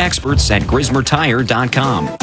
experts at GrismerTire.com.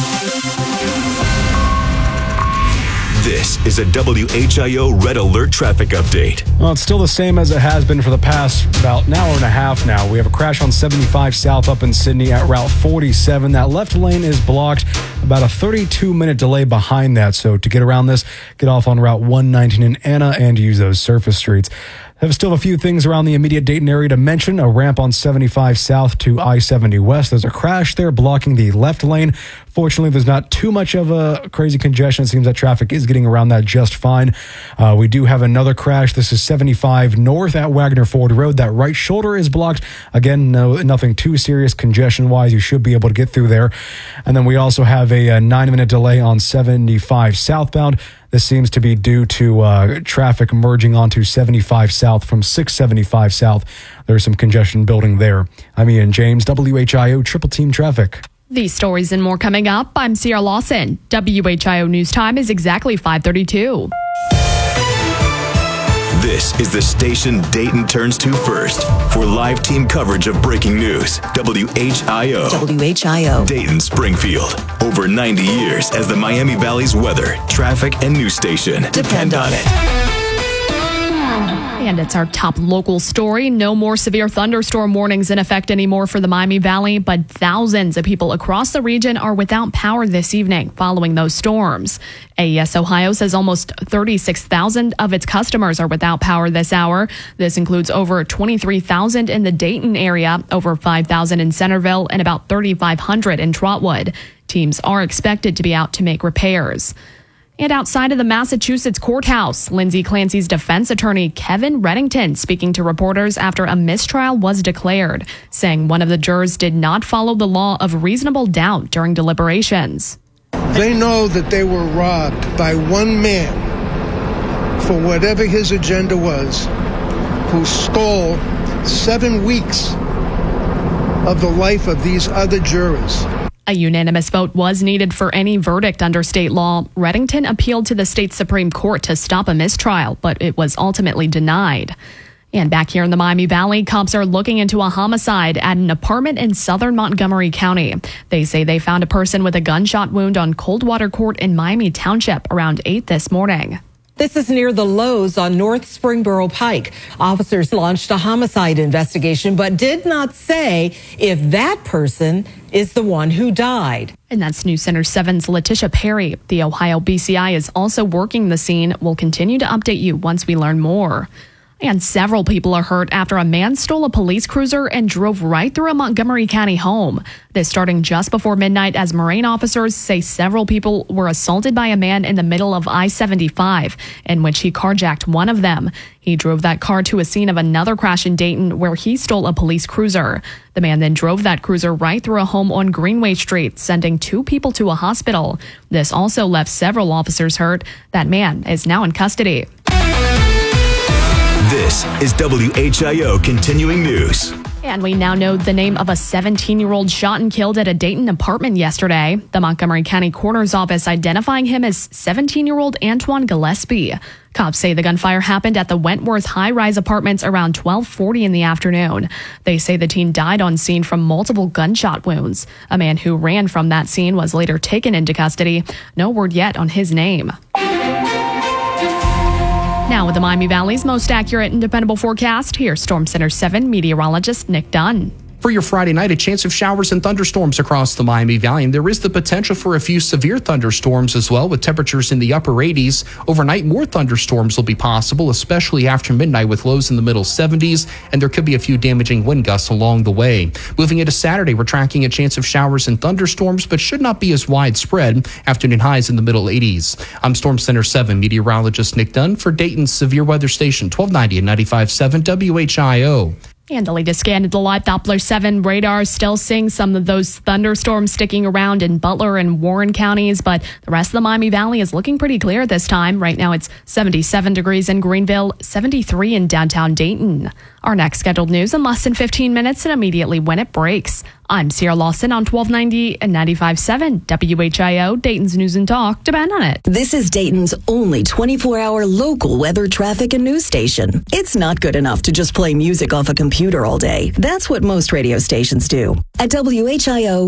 This is a WHIO Red Alert traffic update. Well, it's still the same as it has been for the past about an hour and a half now. We have a crash on 75 South up in Sydney at Route 47. That left lane is blocked. About a 32-minute delay behind that. So to get around this, get off on Route 119 in Anna and use those surface streets. Have still a few things around the immediate Dayton area to mention. A ramp on 75 South to I-70 West. There's a crash there blocking the left lane. Fortunately, there's not too much of a crazy congestion. It seems that traffic is getting around that just fine. We do have another crash. This is 75 North at Wagner Ford Road. That right shoulder is blocked. Again, nothing too serious congestion-wise. You should be able to get through there. And then we also have a 9-minute delay on 75 southbound. This seems to be due to traffic merging onto 75 South from 675 South. There's some congestion building there. I'm Ian James, WHIO Triple Team Traffic. These stories and more coming up. I'm Sierra Lawson. WHIO News Time is exactly 5:32. This is the station Dayton turns to first for live team coverage of breaking news. WHIO. Dayton Springfield. Over 90 years as the Miami Valley's weather, traffic, and news station. Depend on it. And it's our top local story. No more severe thunderstorm warnings in effect anymore for the Miami Valley, but thousands of people across the region are without power this evening following those storms. AES Ohio says almost 36,000 of its customers are without power this hour. This includes over 23,000 in the Dayton area, over 5,000 in Centerville, and about 3,500 in Trotwood. Teams are expected to be out to make repairs. And outside of the Massachusetts courthouse, Lindsay Clancy's defense attorney, Kevin Reddington, speaking to reporters after a mistrial was declared, saying one of the jurors did not follow the law of reasonable doubt during deliberations. They know that they were robbed by one man for whatever his agenda was, who stole 7 weeks of the life of these other jurors. A unanimous vote was needed for any verdict under state law. Reddington appealed to the state Supreme Court to stop a mistrial, but it was ultimately denied. And back here in the Miami Valley, cops are looking into a homicide at an apartment in southern Montgomery County. They say they found a person with a gunshot wound on Coldwater Court in Miami Township around 8 this morning. This is near the Lowe's on North Springboro Pike. Officers launched a homicide investigation, but did not say if that person is the one who died. And that's News Center 7's Letitia Perry. The Ohio BCI is also working the scene. We'll continue to update you once we learn more. And several people are hurt after a man stole a police cruiser and drove right through a Montgomery County home. This starting just before midnight as Moraine officers say several people were assaulted by a man in the middle of I-75, in which he carjacked one of them. He drove that car to a scene of another crash in Dayton where he stole a police cruiser. The man then drove that cruiser right through a home on Greenway Street, sending 2 people to a hospital. This also left several officers hurt. That man is now in custody. This is WHIO Continuing News. And we now know the name of a 17-year-old shot and killed at a Dayton apartment yesterday. The Montgomery County Coroner's Office identifying him as 17-year-old Antoine Gillespie. Cops say the gunfire happened at the Wentworth high-rise apartments around 12:40 in the afternoon. They say the teen died on scene from multiple gunshot wounds. A man who ran from that scene was later taken into custody. No word yet on his name. Now with the Miami Valley's most accurate and dependable forecast, here's Storm Center 7 meteorologist Nick Dunn. For your Friday night, a chance of showers and thunderstorms across the Miami Valley, and there is the potential for a few severe thunderstorms as well, with temperatures in the upper 80s. Overnight, more thunderstorms will be possible, especially after midnight, with lows in the middle 70s, and there could be a few damaging wind gusts along the way. Moving into Saturday, we're tracking a chance of showers and thunderstorms, but should not be as widespread. Afternoon highs in the middle 80s. I'm Storm Center 7 meteorologist Nick Dunn for Dayton's Severe Weather Station, 1290 and 95.7 WHIO. And the latest scan of the live Doppler 7 radar still seeing some of those thunderstorms sticking around in Butler and Warren counties, but the rest of the Miami Valley is looking pretty clear this time. Right now it's 77 degrees in Greenville, 73 in downtown Dayton. Our next scheduled news in less than 15 minutes and immediately when it breaks. I'm Sierra Lawson on 1290 and 95.7 WHIO, Dayton's News and Talk. Depend on it. This is Dayton's only 24-hour local weather, traffic, and news station. It's not good enough to just play music off a computer all day. That's what most radio stations do. At WHIO,